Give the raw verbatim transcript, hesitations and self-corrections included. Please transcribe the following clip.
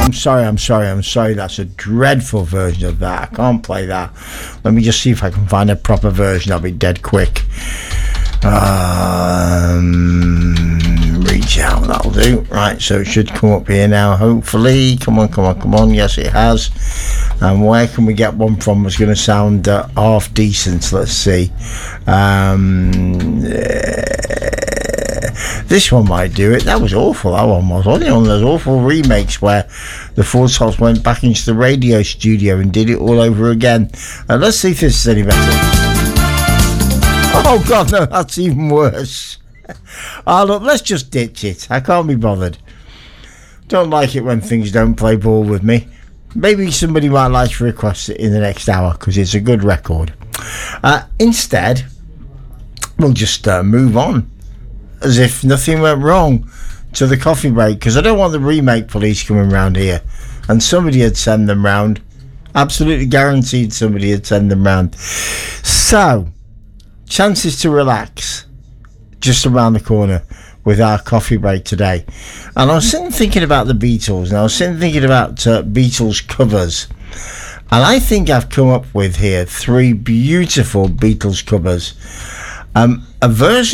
I'm sorry, I'm sorry, I'm sorry. That's a dreadful version of that. I can't play that. Let me just see if I can find a proper version. I'll be dead quick. Um, reach out, that'll do. Right, so it should come up here now, hopefully. Come on, come on, come on. Yes, it has. And where can we get one from? It's going to sound uh, half decent. Let's see. Um, uh, this one might do it. That was awful, that one was. Wasn't it? One of those awful remakes where the Four Tops went back into the radio studio and did it all over again. Uh, let's see if this is any better. Oh, God, no, that's even worse. Oh, look, let's just ditch it. I can't be bothered. Don't like it when things don't play ball with me. Maybe somebody might like to request it in the next hour because it's a good record. Uh, instead, we'll just uh, move on as if nothing went wrong to the coffee break, because I don't want the remake police coming round here. And somebody had sent them round. Absolutely guaranteed somebody had sent them round. So, chances to relax just around the corner with our coffee break today. And I was sitting thinking about the Beatles, and I was sitting thinking about uh, Beatles covers. And I think I've come up with here three beautiful Beatles covers. Um, a version